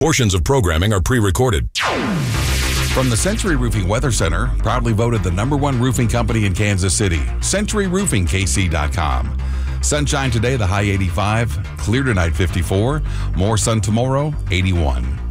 Portions of programming are pre-recorded. From the Century Roofing Weather Center, proudly voted the #1 roofing company in Kansas City, CenturyRoofingKC.com. Sunshine today, the high 85. Clear tonight, 54. More sun tomorrow, 81.